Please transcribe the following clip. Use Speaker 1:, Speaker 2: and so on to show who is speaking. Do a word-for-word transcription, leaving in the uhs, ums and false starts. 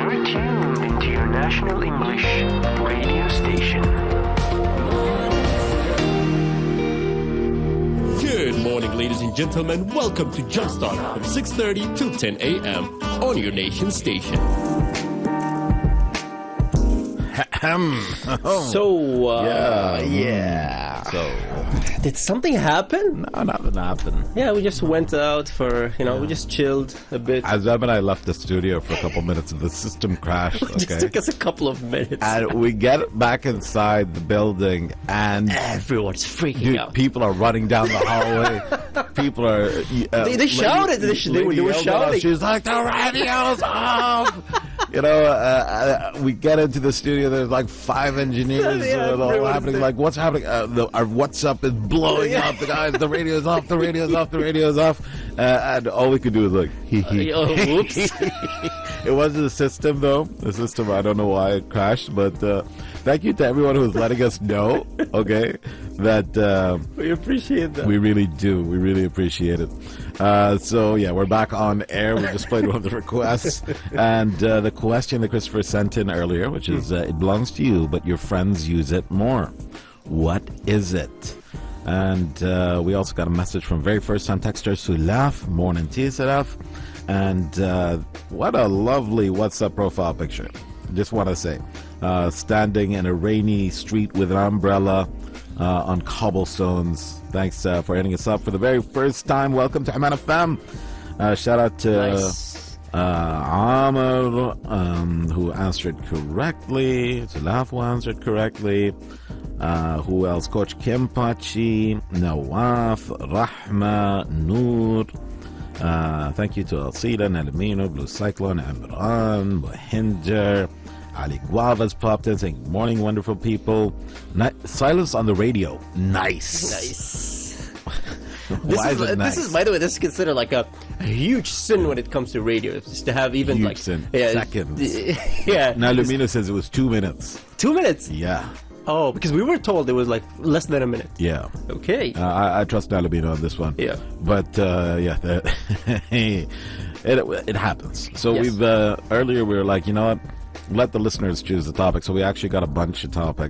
Speaker 1: You're tuned into your national English radio station.
Speaker 2: Good morning, ladies and gentlemen. Welcome to Jumpstart from six thirty till ten a.m. on your nation station.
Speaker 3: So, uh,
Speaker 4: Yeah, yeah.
Speaker 3: So, did something happen?
Speaker 4: No, nothing happened.
Speaker 3: Yeah, we just went out for, you know, we just chilled a bit.
Speaker 4: Azam and I left the studio for a couple minutes and the system crashed,
Speaker 3: It just
Speaker 4: okay?
Speaker 3: took us a couple of minutes.
Speaker 4: And we get back inside the building and
Speaker 3: Everyone's freaking
Speaker 4: dude,
Speaker 3: out.
Speaker 4: people are running down the hallway. People are... Uh,
Speaker 3: They- they shouted. They sh- they were- they were
Speaker 4: yelled at us.
Speaker 3: shouting.
Speaker 4: She was like, the radio's off! You know, uh, uh, we get into the studio, there's like five engineers
Speaker 3: Yeah,
Speaker 4: uh, all
Speaker 3: everyone's
Speaker 4: happening.
Speaker 3: there.
Speaker 4: Like, what's happening? Uh, the, our WhatsApp is blowing
Speaker 3: Yeah.
Speaker 4: up. The guys, the radio's off, the radio's off, the radio's off. Uh, and all we could do was like, hee hee.
Speaker 3: Oh, whoops.
Speaker 4: It wasn't the system, though. The system, I don't know why it crashed, but uh, thank you to everyone who's letting us know, okay, that uh,
Speaker 3: We appreciate that.
Speaker 4: we really do. We really appreciate it. Uh, so, yeah, we're back on air. We just played one of the requests. And uh, the question that Christopher sent in earlier, which is, uh, it belongs to you, but your friends use it more. What is it? And uh, we also got a message from very first-time texter, Sulaf. Morning to you, Sulaf. And uh, what a lovely WhatsApp profile picture. Just want to say, uh, standing in a rainy street with an umbrella uh, on cobblestones. Thanks uh, for hitting us up for the very first time. Welcome to Aman F M. Uh, shout out to
Speaker 3: Nice.
Speaker 4: uh, Amr, um, who answered correctly. Sulaf, who answered correctly. Uh, who else? Coach Kempachi, Nawaf, Rahma, Noor. Uh, thank you to Alcida, Nalamino, Blue Cyclone, Imran, Mohinder, Ali Guava's popped in saying, morning, wonderful people. Ni- silence on the radio. Nice.
Speaker 3: Nice.
Speaker 4: Why
Speaker 3: This is,
Speaker 4: is it nice?
Speaker 3: this is, by the way, this is considered like a, a huge sin when it comes to radio. It's just to have even
Speaker 4: Huge
Speaker 3: like
Speaker 4: sin.
Speaker 3: Yeah,
Speaker 4: Seconds.
Speaker 3: Yeah,
Speaker 4: Now, Lumina says it was two minutes.
Speaker 3: two minutes.
Speaker 4: Yeah.
Speaker 3: Oh, because we were told it was like less than a minute.
Speaker 4: Yeah.
Speaker 3: Okay.
Speaker 4: Uh, I, I trust Nalabino on this one.
Speaker 3: Yeah.
Speaker 4: But, uh, yeah, the, it, it happens. So
Speaker 3: Yes.
Speaker 4: we've, uh, earlier we were like, you know what? Let the listeners choose the topic. So we actually got a bunch of topics.